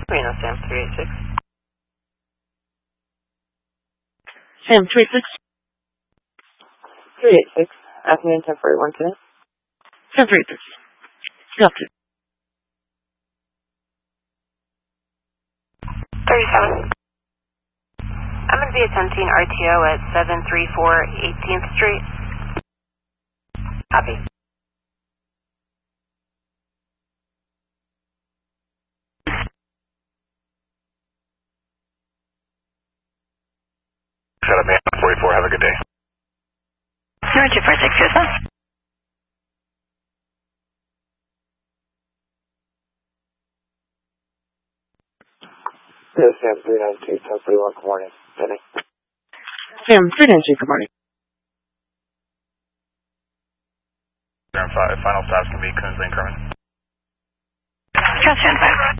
Reno, Sam 386. Sam 386. 386. Afternoon, temporary 110. Sam 386. Good afternoon. 37. I'm going to be attempting RTO at 734 18th Street. Copy. Shut up, man. 44. Have a good day. 0246, Houston. Yes, Sam 392, 1031, good morning. Benny. Sam 392, good morning. Final stops can be Coons Lane, Kerman. Transfer 5.